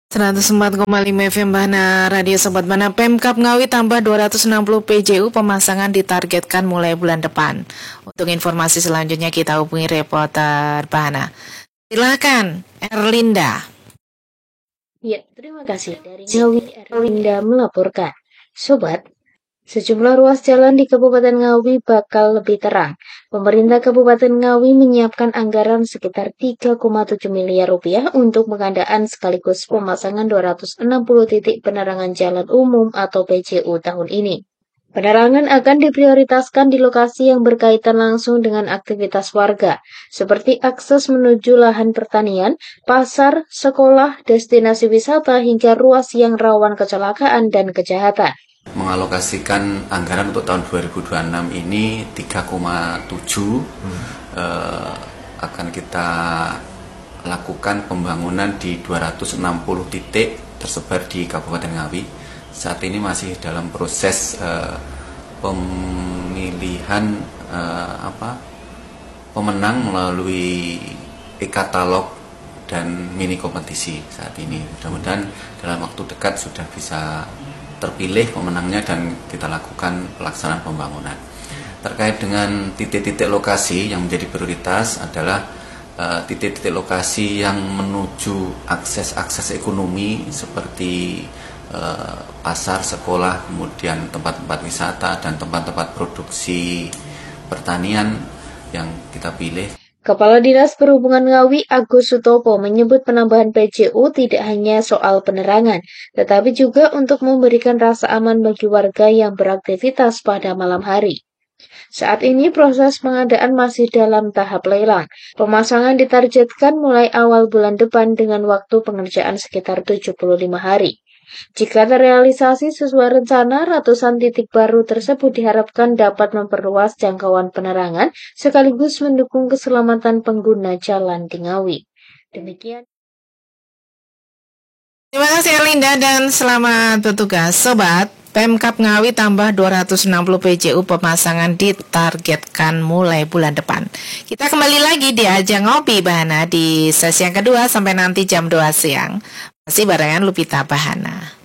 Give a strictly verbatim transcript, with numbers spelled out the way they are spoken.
seratus empat koma lima F M Bahana Radio Sobat Bahana. Pemkab Ngawi tambah dua ratus enam puluh P J U, pemasangan ditargetkan mulai bulan depan. Untuk informasi selanjutnya kita hubungi reporter Bahana. Silakan Erlinda. Ya, terima kasih. Dari Ngawi, Erlinda melaporkan. Sobat, sejumlah ruas jalan di Kabupaten Ngawi bakal lebih terang. Pemerintah Kabupaten Ngawi menyiapkan anggaran sekitar tiga koma tujuh miliar rupiah untuk pengadaan sekaligus pemasangan dua ratus enam puluh titik penerangan jalan umum atau P J U tahun ini. Penerangan akan diprioritaskan di lokasi yang berkaitan langsung dengan aktivitas warga, seperti akses menuju lahan pertanian, pasar, sekolah, destinasi wisata, hingga ruas yang rawan kecelakaan dan kejahatan. Mengalokasikan anggaran untuk tahun dua ribu dua puluh enam ini tiga koma tujuh hmm. eh, akan kita lakukan pembangunan di dua ratus enam puluh titik tersebar di Kabupaten Ngawi. Saat ini masih dalam proses eh, pemilihan eh, apa pemenang melalui e-katalog dan mini kompetisi saat ini. Mudah-mudahan dalam waktu dekat sudah bisa terpilih pemenangnya dan kita lakukan pelaksanaan pembangunan. Terkait dengan titik-titik lokasi yang menjadi prioritas adalah uh, titik-titik lokasi yang menuju akses-akses ekonomi seperti uh, pasar, sekolah, kemudian tempat-tempat wisata dan tempat-tempat produksi pertanian yang kita pilih. Kepala Dinas Perhubungan Ngawi Agus Sutopo menyebut penambahan P J U tidak hanya soal penerangan, tetapi juga untuk memberikan rasa aman bagi warga yang beraktivitas pada malam hari. Saat ini proses pengadaan masih dalam tahap lelang. Pemasangan ditargetkan mulai awal bulan depan dengan waktu pengerjaan sekitar tujuh puluh lima hari. Jika terrealisasi sesuai rencana, ratusan titik baru tersebut diharapkan dapat memperluas jangkauan penerangan sekaligus mendukung keselamatan pengguna jalan di Ngawi. Demikian. Terima kasih Erlinda dan selamat bertugas. Sobat, Pemkab Ngawi tambah dua ratus enam puluh P J U, pemasangan ditargetkan mulai bulan depan. Kita kembali lagi di Ajang Ngopi Bahana di sesi yang kedua sampai nanti jam dua siang. Masih barengan Lupita Bahana.